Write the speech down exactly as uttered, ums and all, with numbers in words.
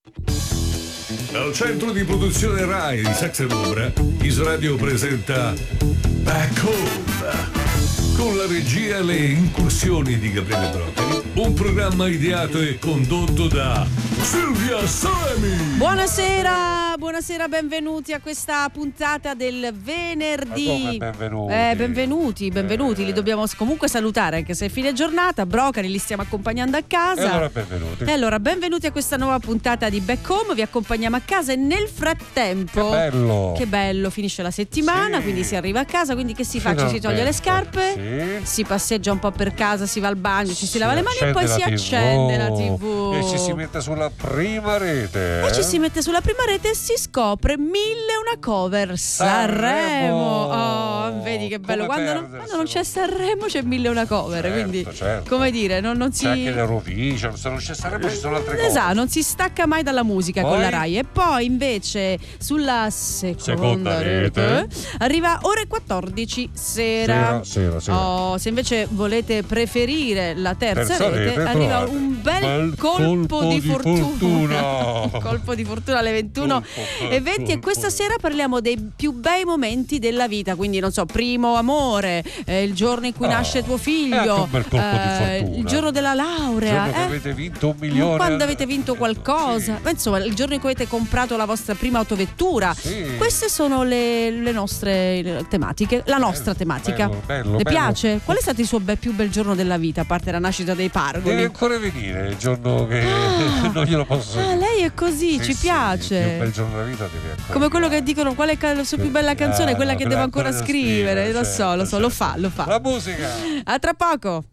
Dal centro di produzione Rai di Saxa Rubra, Isradio presenta Back Home, con la regia e le incursioni di Gabriele Broccoli, un programma ideato e condotto da Silvia Salemi. Buonasera, buonasera, benvenuti a questa puntata del venerdì. Ma come benvenuti? Eh, benvenuti, benvenuti, li dobbiamo comunque salutare anche se è fine giornata. Brocari li stiamo accompagnando a casa. E allora benvenuti. E allora benvenuti a questa nuova puntata di Back Home, vi accompagniamo a casa e nel frattempo, che bello, che bello, finisce la settimana, sì. Quindi si arriva a casa, quindi che si fa? Ci si Finalmente. toglie le scarpe, sì. si passeggia un po' per casa, si va al bagno, ci si, Si lava le mani e poi accende si la accende la tivù. tivù E ci si mette sulla prima rete. E eh? ci si mette sulla prima rete e si scopre mille e una cover Sanremo. Oh, vedi che bello. Quando non, quando non c'è Sanremo c'è mille e una cover. Certo, quindi, certo. come dire, non, non si. C'è anche l'Eurovision, se non c'è Sanremo ci sono altre cose. Esatto, non si stacca mai dalla musica Poi? con la Rai. E poi invece sulla seconda, Seconda rete, rete. arriva ore quattordici sera. Sera, sera, sera. Oh, se invece volete preferire la terza, Terza rete, rete, arriva trovate un bel, bel colpo, colpo di di fortuna. fortuna. Un colpo di fortuna alle ventuno Colpo, e venti. E questa colpo. sera parliamo dei più bei momenti della vita, quindi non so, primo amore, eh, il giorno in cui Ah, nasce tuo è figlio, anche un bel colpo di eh, fortuna. il giorno della Il laurea, giorno che eh? avete vinto un milione. Quando avete vinto qualcosa, Sì. ma insomma il giorno in cui avete comprato la vostra prima autovettura. Sì. Queste sono le, le nostre tematiche, la nostra Bello, tematica. bello, bello, Le bello. piace? Qual è stato il suo be- più bel giorno della vita, a parte la nascita dei pargoli? Deve ancora venire il giorno che Ah. non glielo posso Ah, dire. lei è così, Sì, ci sì, piace. il più bel giorno della vita deve ancora Come quello arrivare. che dicono qual è ca- la sua più bella canzone, Ah, quella no, che quella devo ancora da scrivere. Lo certo, so, lo so, lo certo. fa, lo fa. La musica. A tra poco.